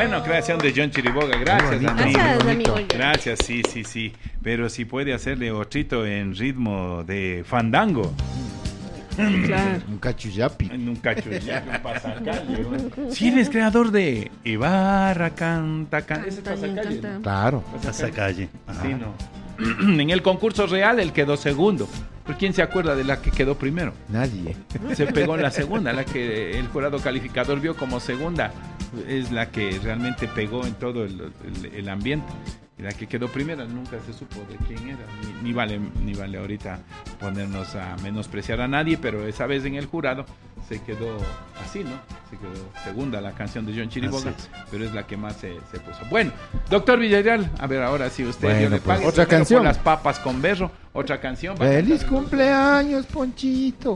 Bueno, creación de John Chiriboga. Gracias, amigo. Gracias, amigo. Gracias, sí. Pero si puede hacerle otrito en ritmo de fandango. Claro. Un cachuyapi. En un cachuyapi, un pasacalle. Si eres creador de Ibarra canta. Ese es pasacalle, ¿no? Claro. Pasacalle. Ajá. Sí, no. En el concurso real él quedó segundo. ¿Pero quién se acuerda de la que quedó primero? Nadie. Se pegó en la segunda, la que el jurado calificador vio como segunda. Es la que realmente pegó en todo el ambiente. Y la que quedó primera nunca se supo de quién era. Ni vale ahorita ponernos a menospreciar a nadie, pero esa vez en el jurado se quedó así, ¿no? Se quedó segunda la canción de John Chiriboga, pero es la que más se puso. Bueno, doctor Villarreal, a ver, ahora sí usted, bueno, yo le pues, pago otra primero canción. por las papas con berro, otra canción. Va a ¡Feliz cantar. cumpleaños, Ponchito!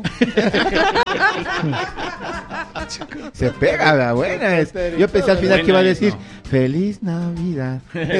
Se pega la buena. Yo pensé al final que iba a decir no. ¡Feliz Navidad!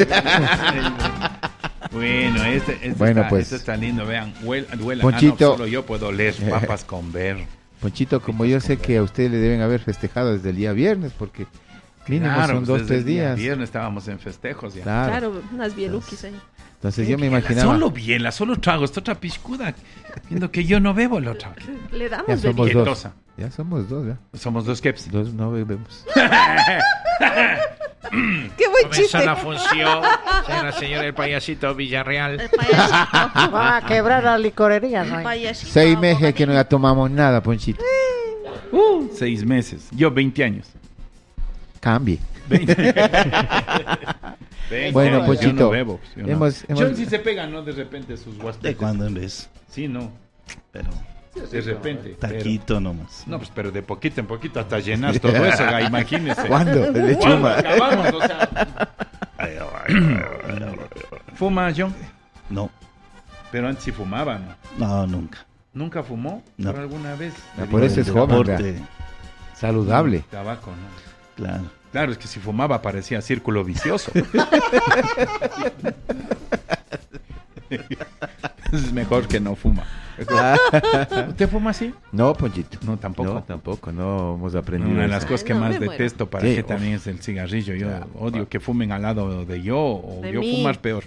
Bueno, Bueno, está, pues. este está lindo, vean, duela. Ponchito. Solo yo puedo leer papas con berro. Ponchito, como yo sé que a ustedes le deben haber festejado desde el día viernes, porque mínimo son pues 2-3 desde el día días. viernes estábamos en festejos ya. Claro. Unas bieluquis ahí. Entonces yo me imaginaba. Solo biela, solo trago, esta otra piscuda. Viendo que yo no bebo la otra. Le Ya damos somos bebida. dos. Ya somos dos, ¿ya? Somos dos keps. Dos no bebemos. ¡Qué buen chiste! Comenzó la función, señora, señora, el payasito Villarreal. El payasito. Va a quebrar la licorería, ¿no? El payasito. 6 meses que no la tomamos nada, Ponchito. 6 meses. Yo 20 años. Cambie. 20. Bueno, yo Ponchito, no bebo. Yo no. hemos- John sí se pega, ¿no? De repente sus huaspetes. ¿De cuándo en vez? Sí, no. Pero De repente. taquito nomás. No, pues pero de poquito en poquito hasta llenas todo eso, imagínese. ¿Cuándo? De ¿Cuándo chuma. acabamos? O sea, ¿fuma John? No, Pero antes sí fumaba, ¿no? no, nunca. ¿Nunca fumó? No. ¿Por alguna vez? Ah, por eso es El joven, deporte, Saludable. Tabaco, ¿no? claro. Claro, es que si fumaba parecía círculo vicioso. Es mejor que no fuma. ¿Usted fuma así? No, Ponchito. No, tampoco. No, tampoco. No hemos aprendido. Una de eso. las cosas que No, más me muero. detesto para Sí, que uf. también es el cigarrillo. Yo Claro. odio que fumen al lado de yo o De yo mí. fumar peor.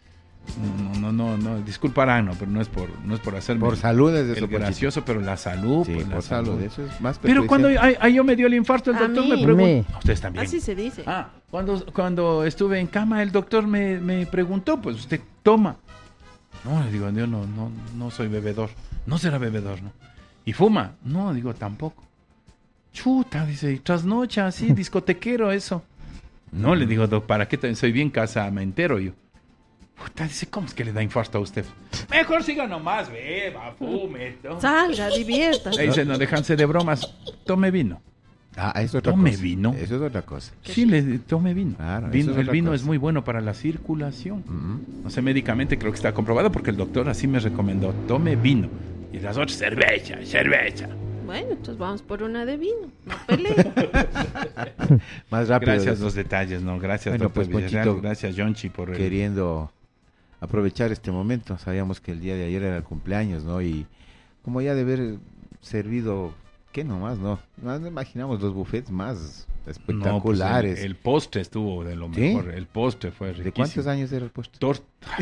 No, disculparán, no, pero no es por hacerme Por salud es el eso, Ponchito. gracioso, pero la salud, Sí, pues, la por salud. Eso es más Pero cuando perjudicial. yo me dio el infarto, el A doctor mí. me A mí. preguntó. ¿A ustedes también? Así se dice. Cuando estuve en cama, el doctor me preguntó, pues usted toma. No, le digo, yo no soy bebedor. No será bebedor, ¿no? ¿Y fuma? No, digo, tampoco. Chuta, dice, y trasnocha así, discotequero, eso. No, le digo, doc, ¿para qué? Soy bien casamentero yo. Puta, dice, ¿cómo es que le da infarto a usted? Mejor siga nomás, beba, fume. ¿No? Salga, divierta. Le dice, no, déjanse de bromas, tome vino. Ah, eso es otra Tome cosa. vino. Eso es otra cosa. Sí, tome vino. Claro, Vino- eso es el otra vino cosa. es muy bueno para la circulación. Ujú. No sé, médicamente creo que está comprobado porque el doctor así me recomendó. Tome vino. Y las otras, cerveza. Bueno, entonces vamos por una de vino. No peleen. Más rápido. Gracias los detalles, ¿no? Gracias, Bueno, doctor pues, Villarreal. Ponchito, Gracias, Yonchi, por el... Queriendo aprovechar este momento. Sabíamos que el día de ayer era el cumpleaños, ¿no? Y como ya de haber servido, ¿qué nomás, no? No imaginamos los buffets más No, espectaculares. pues, el postre estuvo de lo ¿Sí? mejor. El postre fue riquísimo. ¿De cuántos años era el postre? Torta.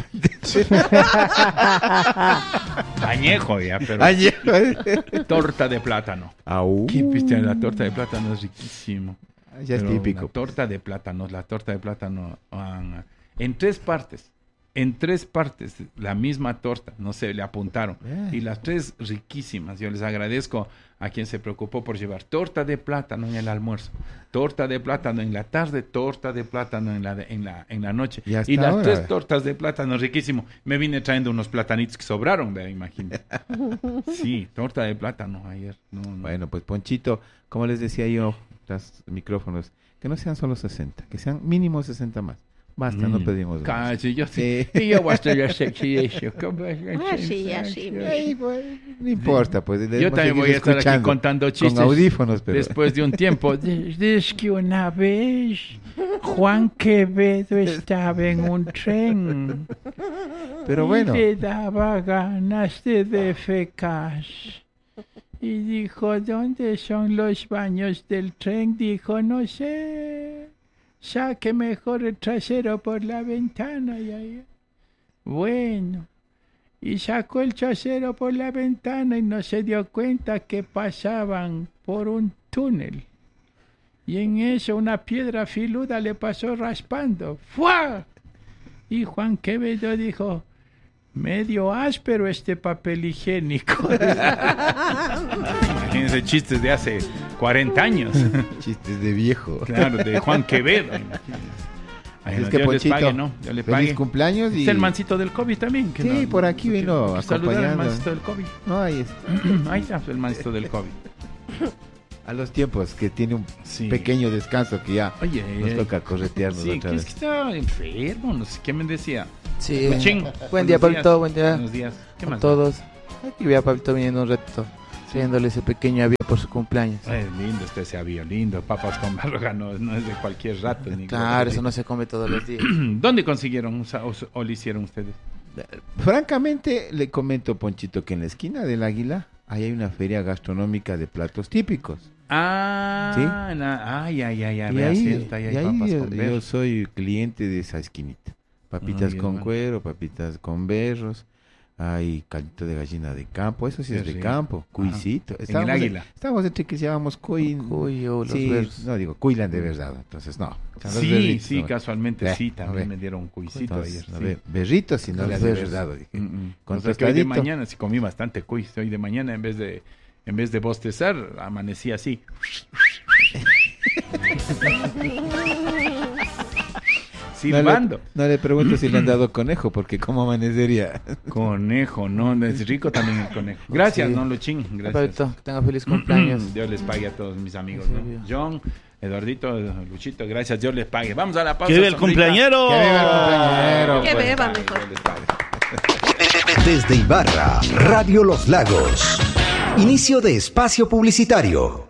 Añejo ya, pero torta de plátano. Aú. ¿Qué viste? La torta de plátano es riquísimo. Ya es Pero típico. La torta de plátano en 3 partes. En 3 partes, la misma torta, no sé, le apuntaron. Y las 3 riquísimas. Yo les agradezco a quien se preocupó por llevar torta de plátano en el almuerzo, torta de plátano en la tarde, torta de plátano en la noche. Y hasta Y las ahora. 3 tortas de plátano riquísimo. Me vine trayendo unos platanitos que sobraron, vea, imagínate. Sí, torta de plátano ayer. No. Bueno, pues Ponchito, como les decía yo, los micrófonos, que no sean solo 60, que sean mínimo 60 más. Basta, no pedimos más. Casi, yo sí. Sí. Y yo voy a estar ya sexy eso. Así. Ay, bueno, no importa, pues. Yo debemos también seguir voy a estar aquí escuchando contando chistes. con audífonos, pero Después de un tiempo. Es que una vez Juan Quevedo estaba en un tren. pero bueno, Y le daba ganas de defecar. Y dijo, ¿dónde son los baños del tren? Dijo, no sé. saque mejor el trasero por la ventana. Ya. Bueno, y sacó el trasero por la ventana y no se dio cuenta que pasaban por un túnel. Y en eso una piedra filuda le pasó raspando. ¡Fua! Y Juan Quevedo dijo, medio áspero este papel higiénico. Imagínense chistes de hace 40 años. Chistes de viejo. Claro, de Juan Quevedo. Así es que, Ponchito, feliz cumpleaños. Y... ¿Es el mancito del COVID también? Que sí, por aquí vino saludar al acompañando. mancito del COVID. No, ahí está. Ahí está el mancito del COVID. A los tiempos, que tiene un pequeño descanso que ya nos toca corretearnos otra vez. Es que estaba enfermo, no sé qué me decía. Sí. Puchín, Buen día, Pablito, buen día. Buenos días. ¿Qué a más? todos. Aquí voy a Pablito viniendo un ratito, viéndole ese pequeño avión por su cumpleaños. Es lindo ese avión, lindo. Papas con barroga no es de cualquier rato. Ni claro, eso no se come todos los días. ¿Dónde consiguieron o lo hicieron ustedes? Francamente, le comento, Ponchito, que en la esquina del Águila ahí hay una feria gastronómica de platos típicos. Ah, ¿sí? Ay, Y ahí yo soy cliente de esa esquinita. Papitas con cuero, papitas con berros, hay caldito de gallina de campo, eso sí es de campo, cuisito. En el Águila. Estamos entre que se llamamos cuy o los berros. No digo cuylan de verdad, entonces no. Sí, casualmente sí, también me dieron cuisito ayer. Berritos, si no le de verdad. Con hoy de mañana sí comí bastante cuy, hoy de mañana en vez de bostezar, amanecí así. Silbando. No le pregunto si le han dado conejo, porque ¿cómo amanecería? Conejo, no, es rico también el conejo. Gracias, no, Luchín, gracias. Perfecto, que tenga feliz cumpleaños. Dios les pague a todos mis amigos, ¿no? John, Eduardito, Luchito, gracias, Dios les pague. Vamos a la pausa. ¡Que viva el cumpleañero! ¡Que viva el cumpleañero! Que beba mejor. Desde Ibarra, Radio Los Lagos. Inicio de espacio publicitario.